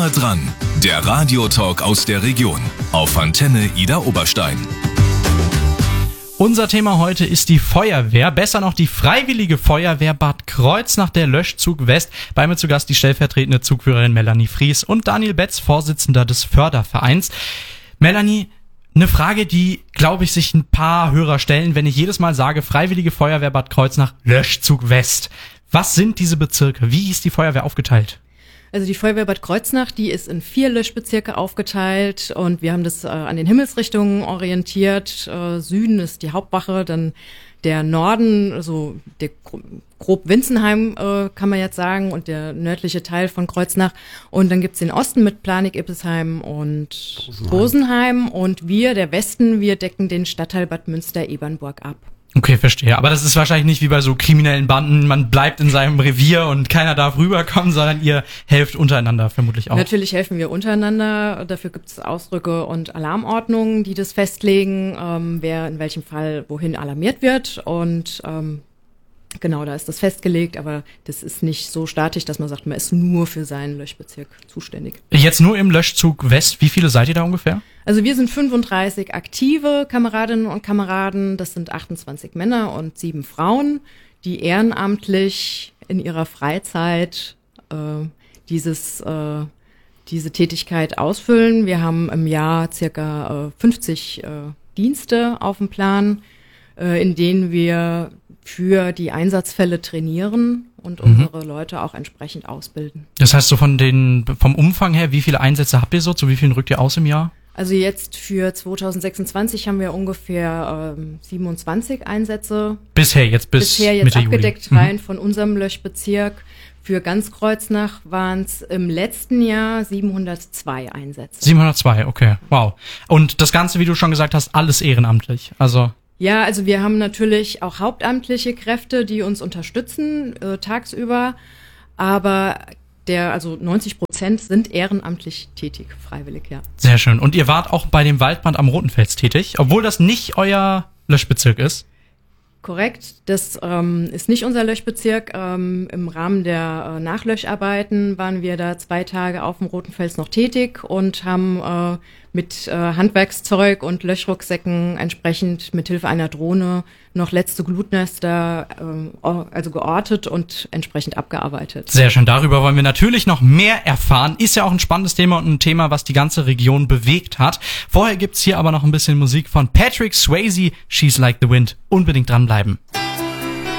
Nah dran, der Radiotalk aus der Region auf Antenne Ida Oberstein. Unser Thema heute ist die Feuerwehr, besser noch die Freiwillige Feuerwehr Bad Kreuznach, der Löschzug West. Bei mir zu Gast die stellvertretende Zugführerin Melanie Fries und Daniel Betz, Vorsitzender des Fördervereins. Melanie, eine Frage, die, glaube ich, sich ein paar Hörer stellen, wenn ich jedes Mal sage, Freiwillige Feuerwehr Bad Kreuznach, Löschzug West. Was sind diese Bezirke? Wie ist die Feuerwehr aufgeteilt? Also die Feuerwehr Bad Kreuznach, die ist in 4 Löschbezirke aufgeteilt und wir haben das an den Himmelsrichtungen orientiert. Süden ist die Hauptwache, dann der Norden, also der grob Winzenheim kann man jetzt sagen, und der nördliche Teil von Kreuznach. Und dann gibt's den Osten mit Planig-Ippelsheim und Rosenheim. Und wir, der Westen, wir decken den Stadtteil Bad Münster-Ebernburg ab. Okay, verstehe. Aber das ist wahrscheinlich nicht wie bei so kriminellen Banden, man bleibt in seinem Revier und keiner darf rüberkommen, sondern ihr helft untereinander vermutlich auch. Natürlich helfen wir untereinander. Dafür gibt es Ausdrücke und Alarmordnungen, die das festlegen, wer in welchem Fall wohin alarmiert wird. Und genau, da ist das festgelegt, aber das ist nicht so statisch, dass man sagt, man ist nur für seinen Löschbezirk zuständig. Jetzt nur im Löschzug West, wie viele seid ihr da ungefähr? Also wir sind 35 aktive Kameradinnen und Kameraden, das sind 28 Männer und 7 Frauen, die ehrenamtlich in ihrer Freizeit diese Tätigkeit ausfüllen. Wir haben im Jahr circa 50 Dienste auf dem Plan, in denen wir für die Einsatzfälle trainieren und unsere Leute auch entsprechend ausbilden. Das heißt so vom Umfang her, wie viele Einsätze habt ihr so? Zu wie vielen rückt ihr aus im Jahr? Also jetzt für 2026 haben wir ungefähr 27 Einsätze. Bisher jetzt Mitte abgedeckt Juli. Rein von unserem Löschbezirk. Für ganz Kreuznach waren es im letzten Jahr 702 Einsätze. 702, okay, wow. Und das Ganze, wie du schon gesagt hast, alles ehrenamtlich, also... Ja, also wir haben natürlich auch hauptamtliche Kräfte, die uns unterstützen tagsüber, aber 90% sind ehrenamtlich tätig, freiwillig, ja. Sehr schön. Und ihr wart auch bei dem Waldbrand am Rotenfels tätig, obwohl das nicht euer Löschbezirk ist? Korrekt, das ist nicht unser Löschbezirk. Im Rahmen der Nachlöscharbeiten waren wir da 2 Tage auf dem Rotenfels noch tätig und haben mit Handwerkszeug und Löschrucksäcken entsprechend mithilfe einer Drohne noch letzte Glutnester geortet und entsprechend abgearbeitet. Sehr schön, darüber wollen wir natürlich noch mehr erfahren. Ist ja auch ein spannendes Thema und ein Thema, was die ganze Region bewegt hat. Vorher gibt's hier aber noch ein bisschen Musik von Patrick Swayze, She's Like the Wind. Unbedingt dranbleiben.